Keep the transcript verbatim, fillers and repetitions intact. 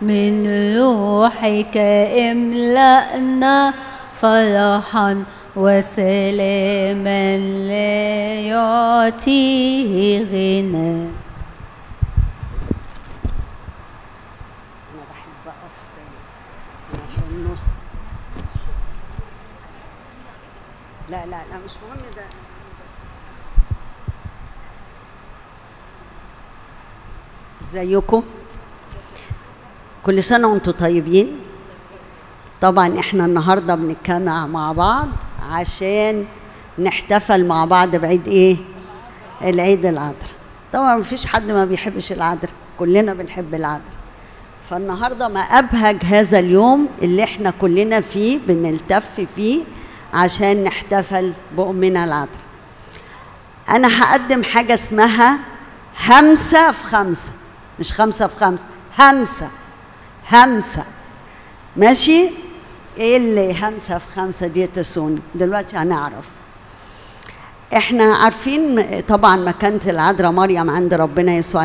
من روحك املأنا فرحا وسلاما لا يعطيه غنى. أنا بحب أقف في النص. لا لا لا مش مهم ده. ازيكم؟ كل سنة وانتم طيبين. طبعا احنا النهارده بنتجمع مع بعض عشان نحتفل مع بعض بعيد ايه؟ العيد العذراء. طبعا مفيش حد ما بيحبش العذراء، كلنا بنحب العذراء. فالنهارده ما ابهج هذا اليوم اللي احنا كلنا فيه بنلتف فيه عشان نحتفل بأمنا العذراء. انا هقدم حاجه اسمها همسه في خمسه، مش خمسه في خمسه، همسه همسه. ماشي؟ ايه اللي همسه في خمسه دي تسوني؟ دلوقتي هنعرف. احنا عارفين طبعا مكانه العذراء مريم عند ربنا يسوع